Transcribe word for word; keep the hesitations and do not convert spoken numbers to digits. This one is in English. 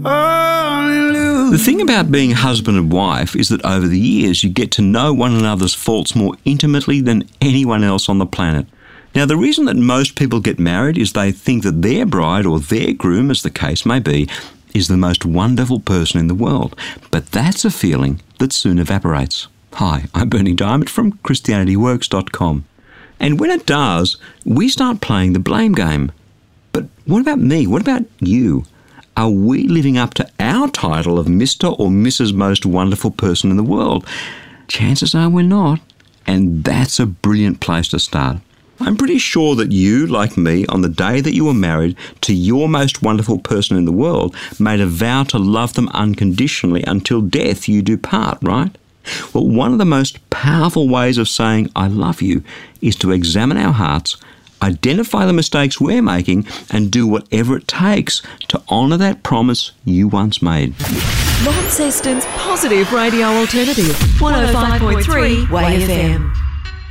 Hallelujah. The thing about being husband and wife is that over the years you get to know one another's faults more intimately than anyone else on the planet. Now, the reason that most people get married is they think that their bride or their groom, as the case may be, is the most wonderful person in the world. But that's a feeling that soon evaporates. Hi, I'm Berni Dymet from Christianity Works dot com. And when it does, we start playing the blame game. But what about me? What about you? Are we living up to our title of Mister or Missus Most Wonderful Person in the World? Chances are we're not. And that's a brilliant place to start. I'm pretty sure that you, like me, on the day that you were married to your most wonderful person in the world, made a vow to love them unconditionally until death you do part, right? Well, one of the most powerful ways of saying I love you is to examine our hearts, identify the mistakes we're making, and do whatever it takes to honour that promise you once made. Launceston's Positive Radio Alternative, one oh five point three Way F M.